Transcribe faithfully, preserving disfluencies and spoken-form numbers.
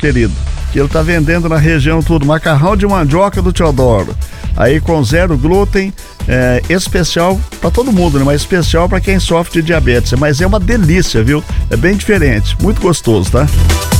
querido, que ele tá vendendo na região tudo, macarrão de mandioca do Teodoro, aí com zero glúten, é, especial para todo mundo, né? Mas especial para quem sofre de diabetes, mas é uma delícia, viu? É bem diferente, muito gostoso, tá?